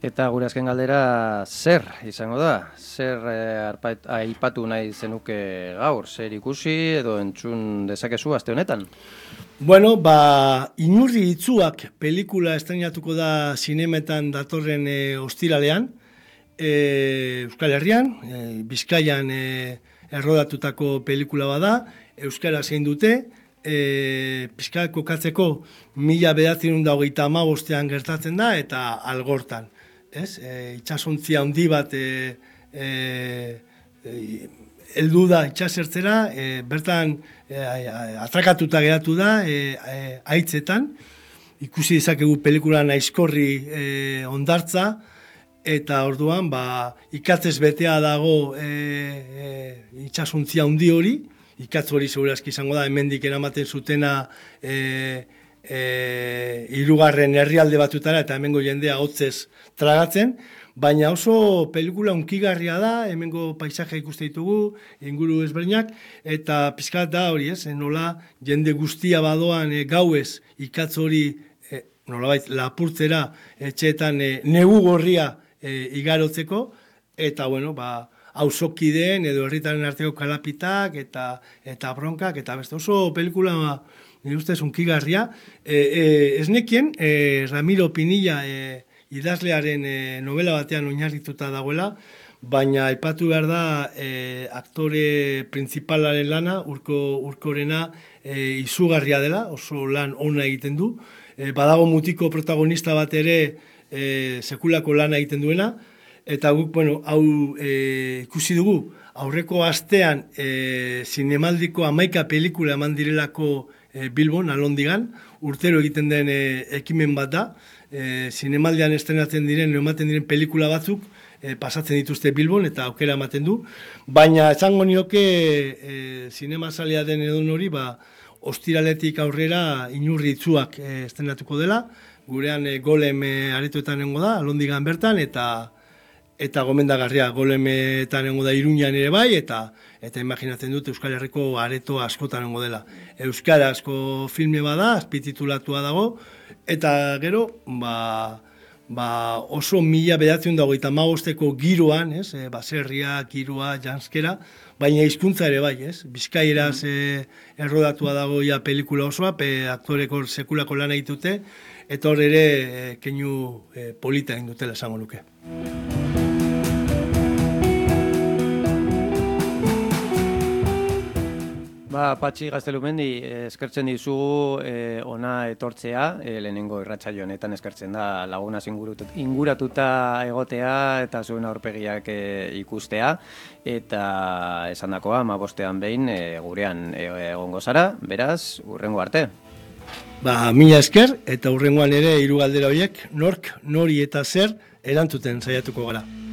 Eta gure azken galdera zer izango da? Zer aipatu nahi zenuke gaur? Zer ikusi edo entzun dezakezu aste honetan? Bueno, Inurri Itzuak pelikula estreinatuko da zinemetan datorren ostiralean, Euskal Herrian, Bizkaian errodatutako pelikula bada, euskara zein dute, pixka kokatzeko 1985 gertatzen da eta Algortan. Itxasontzia handi bat heldu da itxasertzera, bertan atrakatuta geratu da haitzetan, ikusi dezakegu pelikulan aizkorri hondartza, eta orduan ikatzez betea dago itxasontzia handi hori, ikatz hori segurazki izango da, hemendik eramaten zutena hirugarren herrialde batutara eta hemengo jendea hotzez tragatzen, baina oso pelikula hunkigarria da, hemengo paisaje ikuste ditugu, inguru ezberdinak, eta pizkat da hori nola jende guztia badoan gauez ikatz hori nolabait lapurtzera etxeetan negu gorria igarotzeko, eta bueno, auzokideen edo herritaren arteko kalapitak eta bronkak, eta beste oso pelikula nire ustez hunkigarria. Ez nekien, Ramiro Pinilla idazlearen novela batean oinarrituta dagoela, baina aipatu behar da aktore principalaren lana, Urkorena izugarria dela, oso lan ona egiten du. Badago mutiko protagonista bat ere sekulako lana egiten duena, eta guk, hau ikusi dugu, aurreko astean zinemaldiko 11 pelikula eman direlako Bilbon, Alondigan, urtero egiten den ekimen bat da, zinemaldian estrenatzen diren, ematen diren pelikula batzuk, pasatzen dituzte Bilbon eta aukera ematen du, baina esango nioke zinemazalea den edon hori, ostiraletik aurrera Inurri Itzuak estrenatuko dela, gurean Golem aretoetan nengo da, Alondigan bertan, eta gomendagarria Golemetan nengo da Iruñan ere bai, eta imaginatzen dut Euskal Herriko areto askotan nengo dela. Euskarazko filme bada, azpititulatua dago, eta gero, oso 1985ko giroan, baserria, giroa, janskera, baina hizkuntza ere bai, Bizkaieraz errodatua dago ja pelikula osoa, aktoreko sekulako lana egitute, eta hor ere keinu polita egin dutela esango nuke. Patxi Gaztelumendi, eskertzen dizugu ona etortzea, lehenengo irratsaio honetan eskertzen da lagunaz inguratuta egotea eta zuen aurpegiak ikustea, eta esandakoa 15ean behin gurean egongo zara, beraz, hurrengo arte. Mila esker, eta hurrengoan ere 3 galdera horiek, nork, nori eta zer erantzuten saiatuko gara.